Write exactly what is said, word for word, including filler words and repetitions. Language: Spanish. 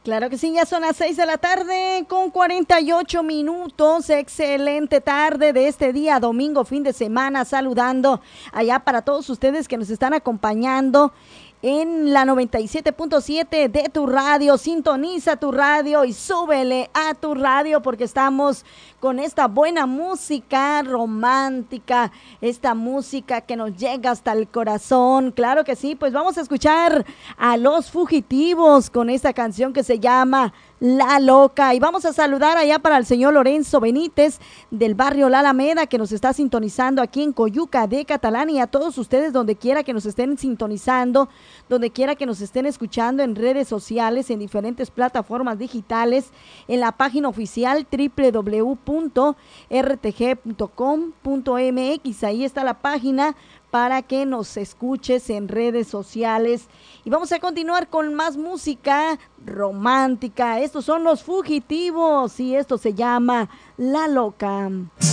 Claro que sí, ya son las seis de la tarde con cuarenta y ocho minutos. Excelente tarde de este día, domingo, fin de semana, saludando allá para todos ustedes que nos están acompañando en la noventa y siete punto siete de tu radio. Sintoniza tu radio y súbele a tu radio porque estamos con esta buena música romántica, esta música que nos llega hasta el corazón. Claro que sí, pues vamos a escuchar a Los Fugitivos con esta canción que se llama La Loca, y vamos a saludar allá para el señor Lorenzo Benítez del barrio La Alameda, que nos está sintonizando aquí en Coyuca de Catalán, y a todos ustedes donde quiera que nos estén sintonizando, donde quiera que nos estén escuchando en redes sociales, en diferentes plataformas digitales, en la página oficial doble u doble u doble u punto r t g punto com punto m x. Ahí está la página para que nos escuches en redes sociales. Y vamos a continuar con más música romántica. Estos son Los Fugitivos y esto se llama La Loca.